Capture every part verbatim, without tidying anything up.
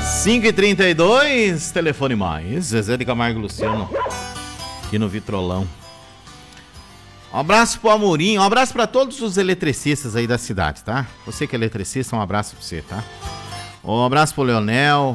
cinco e trinta e dois, telefone mais. Zezé de Camargo e Luciano, aqui no Vitrolão. Um abraço pro Amorim, um abraço pra todos os eletricistas aí da cidade, tá? Você que é eletricista, um abraço pra você, tá? Um abraço pro Leonel,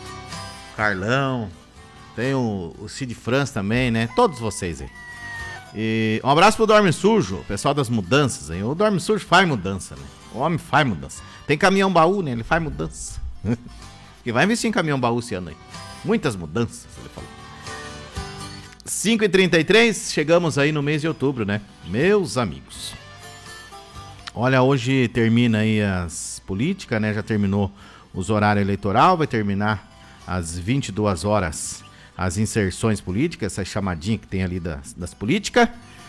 Carlão, tem o, o Cid Franz também, né? Todos vocês aí. E um abraço pro Dorme Sujo, o pessoal das mudanças aí. O Dorme Sujo faz mudança, né? O homem faz mudança. Tem caminhão baú, né? Ele faz mudança. E vai investir em caminhão baú esse ano aí. Muitas mudanças, ele falou. cinco e trinta e três, chegamos aí no mês de outubro, né? Meus amigos. Olha, hoje termina aí as políticas, né? Já terminou os horários eleitoral, vai terminar às vinte e duas horas as inserções políticas, essa chamadinha que tem ali das, das políticas.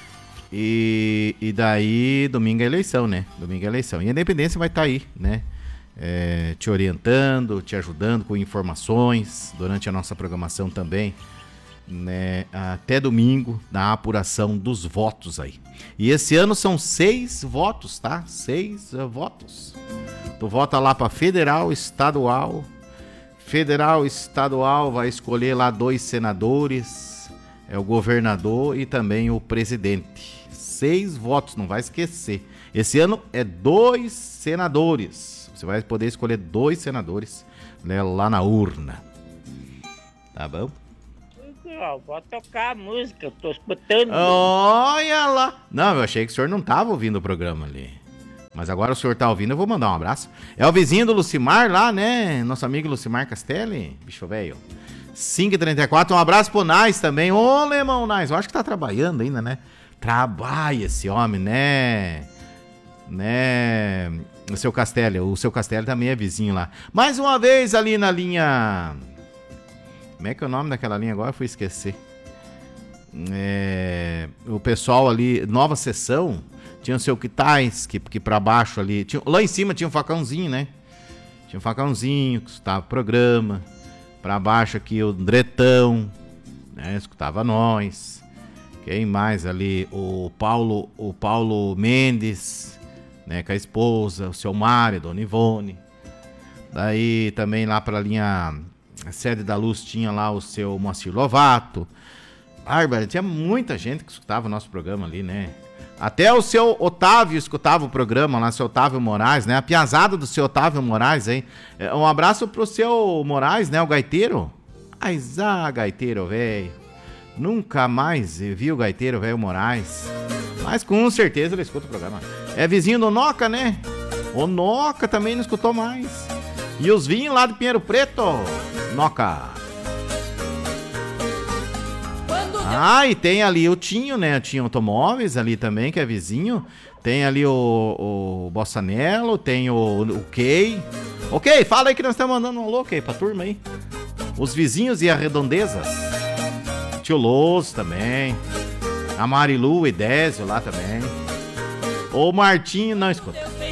E, e daí, domingo é eleição, né? Domingo é eleição. E a Independência vai estar tá aí, né? É, te orientando, te ajudando com informações durante a nossa programação também, né? Até domingo, na apuração dos votos aí. E esse ano são seis votos, tá? Seis uh, votos. Tu vota lá para federal, estadual. Federal, estadual vai escolher lá dois senadores, é o governador e também o presidente. Seis votos, não vai esquecer. Esse ano é dois senadores. Você vai poder escolher dois senadores, né, lá na urna. Tá bom? Vou tocar a música, eu tô escutando. Olha lá. Não, eu achei que o senhor não tava ouvindo o programa ali. Mas agora o senhor tá ouvindo, eu vou mandar um abraço. É o vizinho do Lucimar lá, né? Nosso amigo Lucimar Castelli, bicho velho. cinco e trinta e quatro, um abraço pro Nais também. Ô, Lemão Nais, eu acho que tá trabalhando ainda, né? Trabalha esse homem, né? Né? O seu Castelli, o seu Castelli também é vizinho lá. Mais uma vez ali na linha... Como é que é o nome daquela linha agora? Eu fui esquecer. É... O pessoal ali, nova sessão... Tinha o seu Quitais, que, que pra baixo ali... Tinha, lá em cima tinha um facãozinho, né? Tinha um facãozinho que escutava o programa. Pra baixo aqui o Dretão, né? Escutava nós. Quem mais ali? O Paulo, o Paulo Mendes, né? Com a esposa, o seu Mário, Dona Ivone. Daí também lá pra linha... A sede da Luz tinha lá o seu Moacir Lovato. Bárbara, tinha muita gente que escutava o nosso programa ali, né? Até o seu Otávio escutava o programa lá, seu Otávio Moraes, né? A piazada do seu Otávio Moraes, hein? Um abraço pro seu Moraes, né? O gaiteiro. Mas, ah, gaiteiro, velho. Nunca mais vi o gaiteiro, velho Moraes. Mas com certeza ele escuta o programa. É vizinho do Noca, né? O Noca também não escutou mais. E os vinhos lá de Pinheiro Preto, Noca. Ah, e tem ali o Tinho, né? O Tinho Automóveis ali também, que é vizinho. Tem ali o, o Bossanello, tem o, o Key. Ok, fala aí que nós estamos mandando um alô, Key, pra turma aí. Os vizinhos e as redondezas. Tio Loso também. A Marilu e Désio lá também. O Martinho, não escuta.